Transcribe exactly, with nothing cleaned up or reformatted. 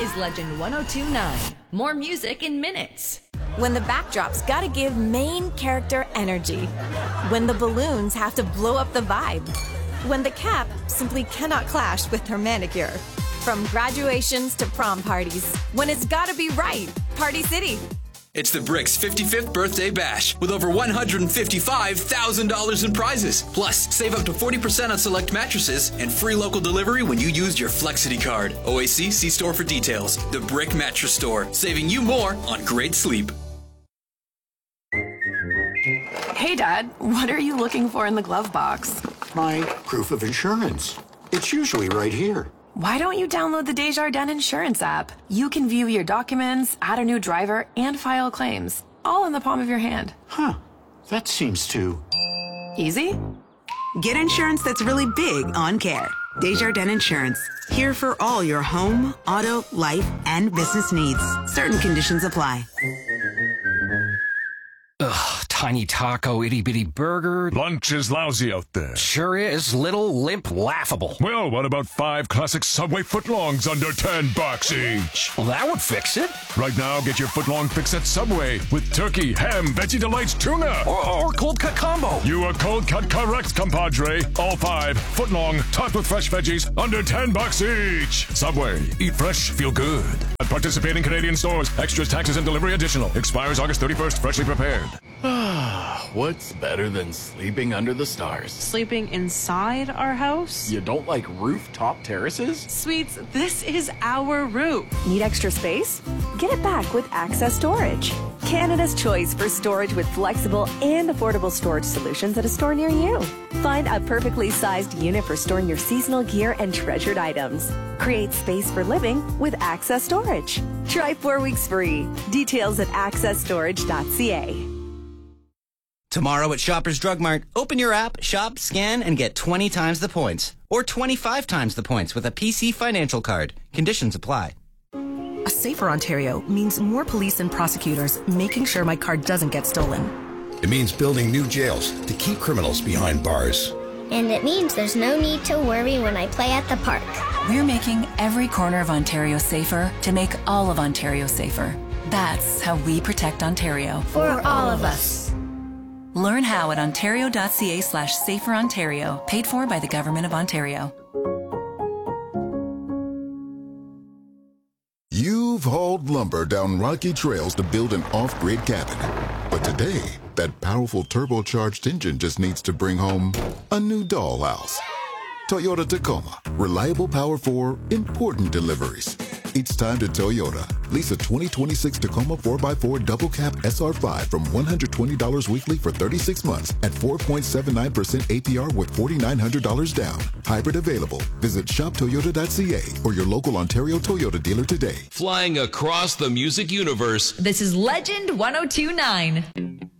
is Legend one oh two point nine. More music in minutes. When the backdrop's gotta give main character energy. When the balloons have to blow up the vibe. When the cap simply cannot clash with her manicure. From graduations to prom parties. When it's gotta be right. Party City. It's the Bricks fifty-fifth Birthday Bash with over one hundred fifty-five thousand dollars in prizes. Plus, save up to forty percent on select mattresses and free local delivery when you use your Flexity card. O A C, see store for details. The Brick Mattress Store, saving you more on great sleep. Hey, Dad, what are you looking for in the glove box? My proof of insurance. It's usually right here. Why don't you download the Desjardins Insurance app? You can view your documents, add a new driver, and file claims, all in the palm of your hand. Huh. That seems too... easy? Get insurance that's really big on care. Desjardins Insurance. Here for all your home, auto, life, and business needs. Certain conditions apply. Ugh, tiny taco, itty-bitty burger. Lunch is lousy out there. Sure is. Little, limp, laughable. Well, what about five classic Subway footlongs under ten bucks each? Well, that would fix it. Right now, get your footlong fix at Subway with turkey, ham, Veggie Delights, tuna. Or, or cold cut combo. You are cold cut correct, compadre. All five, footlong, topped with fresh veggies, under ten bucks each. Subway. Eat fresh, feel good. At participating Canadian stores, extras, taxes, and delivery additional. Expires August thirty-first, freshly prepared. What's better than sleeping under the stars? Sleeping inside our house? You don't like rooftop terraces? Sweets, this is our roof. Need extra space? Get it back with Access Storage. Canada's choice for storage with flexible and affordable storage solutions at a store near you. Find a perfectly sized unit for storing your seasonal gear and treasured items. Create space for living with Access Storage. Try four weeks free. Details at access storage dot c a. Tomorrow at Shoppers Drug Mart, open your app, shop, scan, and get twenty times the points. Or twenty-five times the points with a P C Financial Card. Conditions apply. A safer Ontario means more police and prosecutors making sure my car doesn't get stolen. It means building new jails to keep criminals behind bars. And it means there's no need to worry when I play at the park. We're making every corner of Ontario safer to make all of Ontario safer. That's how we protect Ontario. For all of us. Learn how at ontario.ca slash safer Ontario, paid for by the Government of Ontario. You've hauled lumber down rocky trails to build an off-grid cabin. But today, that powerful turbocharged engine just needs to bring home a new dollhouse. Toyota Tacoma. Reliable power for important deliveries. It's time to Toyota. Lease a twenty twenty-six Tacoma four by four Double Cab S R five from one hundred twenty dollars weekly for thirty-six months at four point seven nine percent A P R with four thousand nine hundred dollars down. Hybrid available. Visit shop toyota dot c a or your local Ontario Toyota dealer today. Flying across the music universe. This is Legend one oh two point nine.